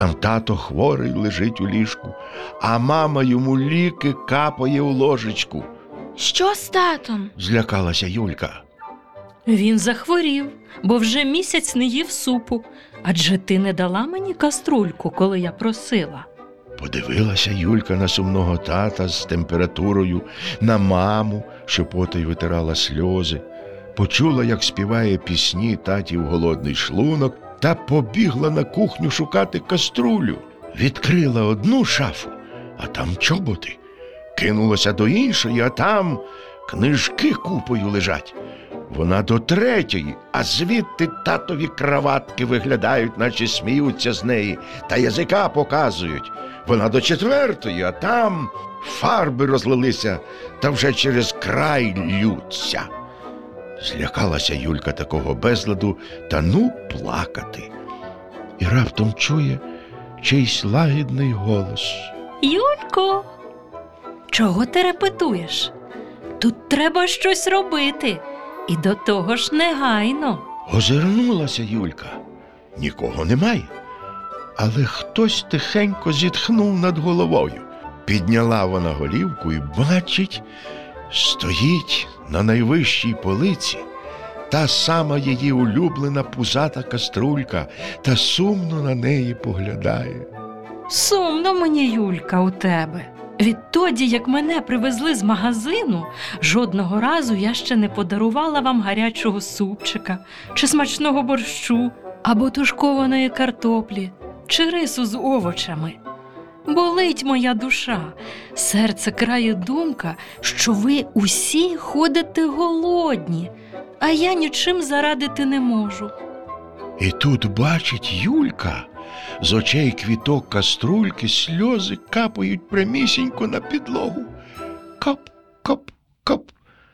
Там тато хворий лежить у ліжку, а мама йому ліки капає у ложечку. Що з татом? Злякалася Юлька. Він захворів, бо вже місяць не їв супу. Адже ти не дала мені каструльку, коли я просила. Подивилася Юлька на сумного тата з температурою, на маму, що потай витирала сльози. Почула, як співає пісні татів голодний шлунок, та побігла на кухню шукати каструлю. Відкрила одну шафу, а там чоботи. Кинулася до іншої, а там книжки купою лежать. Вона до третьої, а звідти татові краватки виглядають, наче сміються з неї, та язика показують. Вона до четвертої, а там фарби розлилися, та вже через край ллються. Злякалася Юлька такого безладу, та ну плакати. І раптом чує чийсь лагідний голос. Юлько, чого ти репетуєш? Тут треба щось робити. І до того ж негайно. Озирнулася Юлька. Нікого немає. Але хтось тихенько зітхнув над головою. Підняла вона голівку і бачить, стоїть на найвищій полиці та сама її улюблена пузата каструлька та сумно на неї поглядає. Сумно мені, Юлька, у тебе. Відтоді, як мене привезли з магазину, жодного разу я ще не подарувала вам гарячого супчика, чи смачного борщу, або тушкованої картоплі, чи рису з овочами. Болить моя душа, серце крає думка, що ви усі ходите голодні, а я нічим зарадити не можу. І тут бачить Юлька, з очей квіток каструльки сльози капають прямісінько на підлогу. Кап, кап, кап.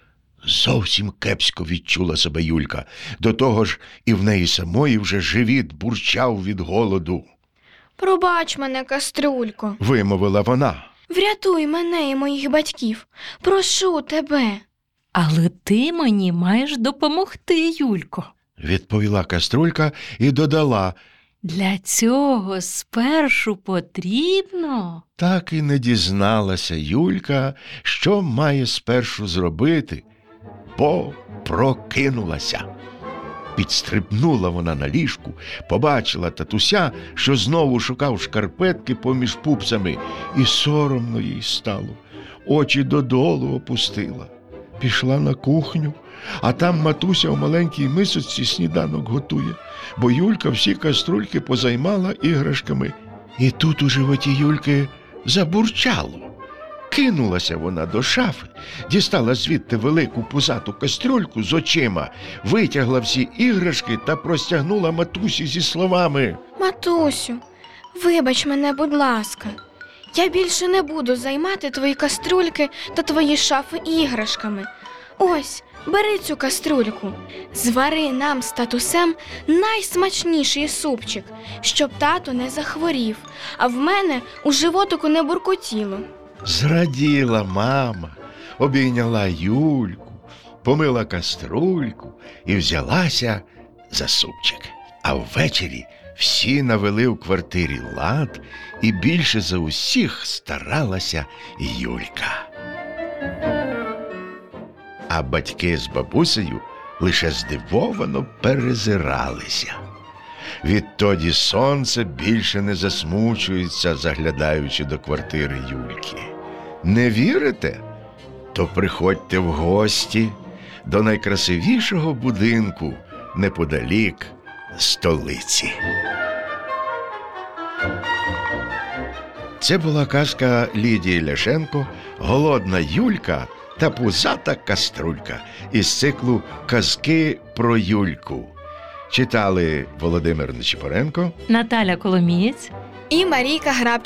Зовсім кепсько відчула себе Юлька. До того ж і в неї самої вже живіт бурчав від голоду. Пробач мене, каструлько. Вимовила вона. Врятуй мене і моїх батьків. Прошу тебе. Але ти мені маєш допомогти, Юлько. Відповіла каструлька і додала. Для цього спершу потрібно... Так і не дізналася Юлька, що має спершу зробити, бо прокинулася. Підстрибнула вона на ліжку, побачила татуся, що знову шукав шкарпетки поміж пупсами, і соромно їй стало. Очі додолу опустила. Пішла на кухню, а там матуся у маленькій мисочці сніданок готує, бо Юлька всі каструльки позаймала іграшками. І тут у животі Юльки забурчало. Кинулася вона до шафи, дістала звідти велику пузату кастрюльку з очима, витягла всі іграшки та простягнула матусі зі словами: Матусю, вибач мене, будь ласка. Я більше не буду займати твої каструльки та твої шафи іграшками. Ось, бери цю каструльку. Звари нам з татусем найсмачніший супчик, щоб тато не захворів, а в мене у животику не буркотіло. Зраділа мама, обійняла Юльку, помила каструльку і взялася за супчик. А ввечері всі навели в квартирі лад, і більше за усіх старалася Юлька. А батьки з бабусею лише здивовано перезиралися. Відтоді сонце більше не засмучується, заглядаючи до квартири Юльки. Не вірите? То приходьте в гості до найкрасивішого будинку неподалік столиці. Це була казка Лідії Ляшенко «Голодна Юлька та пузата каструлька» із циклу «Казки про Юльку». Читали Володимир Нечипоренко, Наталя Коломієць І Марійка Грабченко.